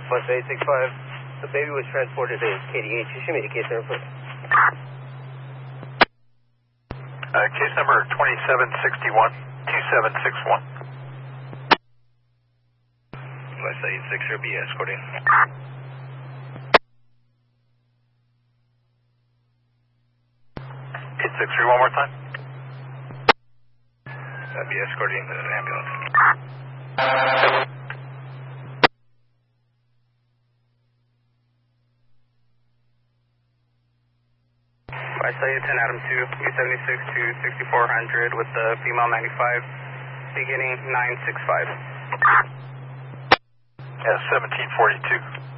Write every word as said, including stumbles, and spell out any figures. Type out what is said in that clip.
West eight six five. The baby was transported to K D H. You should meet a case there, please. Uh, case number twenty-seven sixty-one, two seven six one. West eight six zero, be escorting. eight six three, one more time. Uh, be escorting the ambulance. I saw you ten Adam two, U seventy-six to sixty-four hundred with the female ninety-five, beginning nine six five. Yeah, seventeen forty-two.